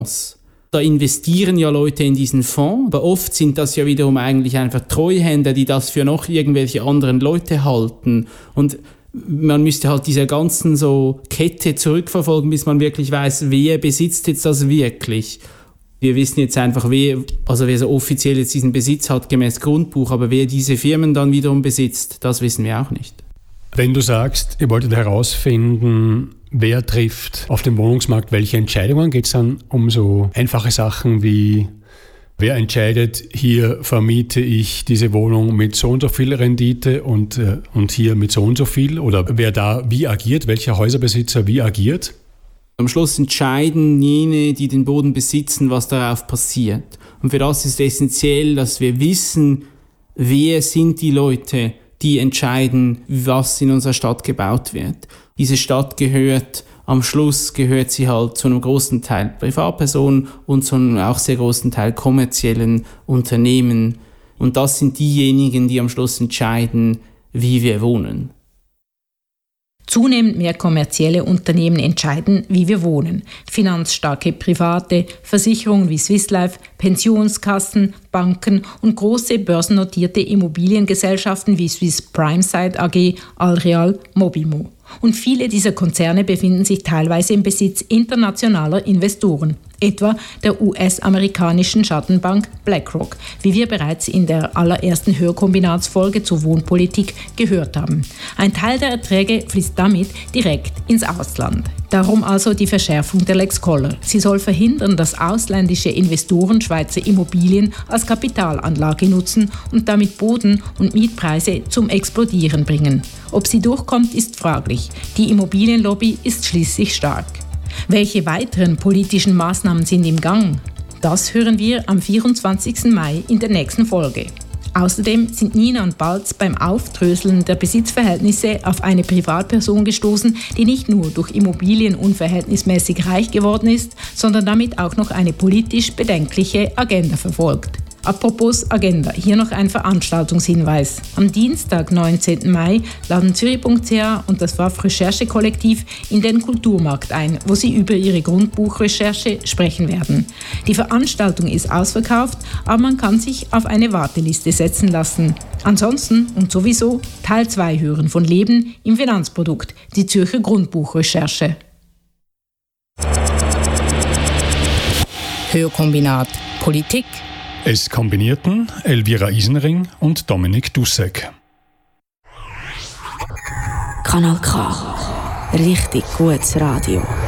Da investieren ja Leute in diesen Fonds, aber oft sind das ja wiederum eigentlich einfach Treuhänder, die das für noch irgendwelche anderen Leute halten. Und man müsste halt diese ganzen so Kette zurückverfolgen, bis man wirklich weiß, wer besitzt jetzt das wirklich. Wir wissen jetzt einfach, wer so offiziell jetzt diesen Besitz hat gemäß Grundbuch, aber wer diese Firmen dann wiederum besitzt, das wissen wir auch nicht. Wenn du sagst, ihr wolltet herausfinden, wer trifft auf dem Wohnungsmarkt welche Entscheidungen, geht es dann um so einfache Sachen wie, wer entscheidet, hier vermiete ich diese Wohnung mit so und so viel Rendite und hier mit so und so viel? Oder wer da wie agiert, welcher Häuserbesitzer wie agiert? Am Schluss entscheiden jene, die den Boden besitzen, was darauf passiert. Und für das ist essentiell, dass wir wissen, wer sind die Leute, die entscheiden, was in unserer Stadt gebaut wird. Diese Stadt am Schluss gehört sie halt zu einem großen Teil Privatpersonen und zu einem auch sehr großen Teil kommerziellen Unternehmen. Und das sind diejenigen, die am Schluss entscheiden, wie wir wohnen. Zunehmend mehr kommerzielle Unternehmen entscheiden, wie wir wohnen. Finanzstarke Private, Versicherungen wie Swiss Life, Pensionskassen, Banken und große börsennotierte Immobiliengesellschaften wie Swiss Prime Site AG, Allreal, Mobimo. Und viele dieser Konzerne befinden sich teilweise im Besitz internationaler Investoren, etwa der US-amerikanischen Schattenbank BlackRock, wie wir bereits in der allerersten Hörkombinatsfolge zur Wohnpolitik gehört haben. Ein Teil der Erträge fließt damit direkt ins Ausland. Darum also die Verschärfung der Lex Koller. Sie soll verhindern, dass ausländische Investoren Schweizer Immobilien als Kapitalanlage nutzen und damit Boden- und Mietpreise zum Explodieren bringen. Ob sie durchkommt, ist fraglich. Die Immobilienlobby ist schließlich stark. Welche weiteren politischen Maßnahmen sind im Gang? Das hören wir am 24. Mai in der nächsten Folge. Außerdem sind Nina und Balz beim Aufdröseln der Besitzverhältnisse auf eine Privatperson gestoßen, die nicht nur durch Immobilien unverhältnismäßig reich geworden ist, sondern damit auch noch eine politisch bedenkliche Agenda verfolgt. Apropos Agenda, hier noch ein Veranstaltungshinweis. Am Dienstag, 19. Mai, laden Zürich.ch und das WAF Recherchekollektiv in den Kulturmarkt ein, wo sie über ihre Grundbuchrecherche sprechen werden. Die Veranstaltung ist ausverkauft, aber man kann sich auf eine Warteliste setzen lassen. Ansonsten und sowieso Teil 2 hören von Leben im Finanzprodukt, die Zürcher Grundbuchrecherche. Hörkombinat Politik. Es kombinierten Elvira Isenring und Dominik Dussek. Kanal K. Richtig gutes Radio.